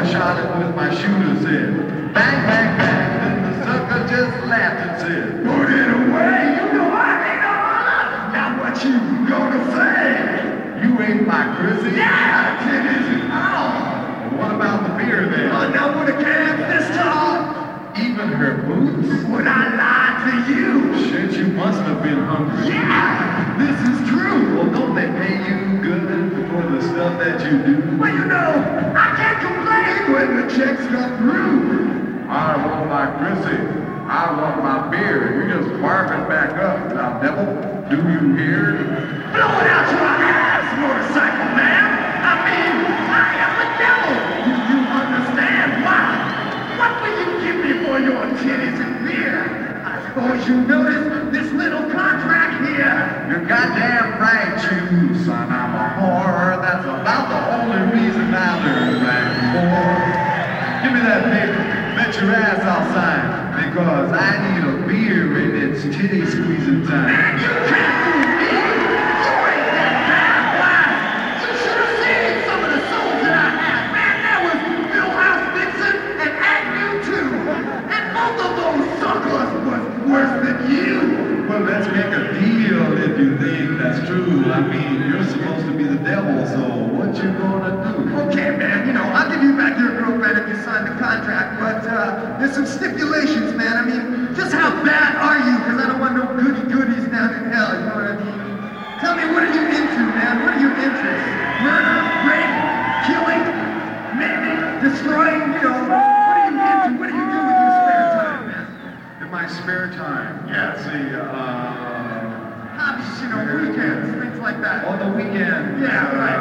shot it with my shooter said, bang, bang, bang, then the sucker just laughed and said, put it away, you know I ain't all up. Now what you gonna say? You ain't my Chrissy? Yeah, titties and all. What about the beer then? Now would a can this tall? Even her boots? Would I lie to you? Shit, you must have been hungry. Yeah, this is true. Well, don't they pay you good for the stuff that you do? Well, you know, I can't complain when the checks come through. I want my Chrissy. I want my beer. You're just barking back up, now devil. Do you hear? Blow it out your ass, motorcycle man. I mean, I am the devil. Do you understand why? What will you give me for your titties and beer? I suppose you noticed this little contract here. You're goddamn right, you son. I'm a whore. That's about the only reason I learned right before. Give me that paper. Bet your ass I'll sign. Because I need a beer and it's titty squeezing time. Man, you can't fool me. You ain't that bad, why? You should have seen some of the souls that I had. Man, there was Millhouse Dixon and Agnew too. And both of those suckers was worse than you. Well, let's make a deal if you think that's true. I mean, you're supposed to be the devil, so what you gonna do? Okay, man, you know, I'll give you back your girlfriend if you sign the contract, but there's some stipulations, man. I mean, just how bad are you? Because I don't want no goody-goodies down in hell, you know what I mean? Tell me, what are you into, man? What are your interests? Murder, rape, killing, maybe destroying, you know, what are you into? What do you do with your spare time, man? In my spare time? Yeah, see, hobbies, you know, weekends, things like that. On the weekend? Yeah, right.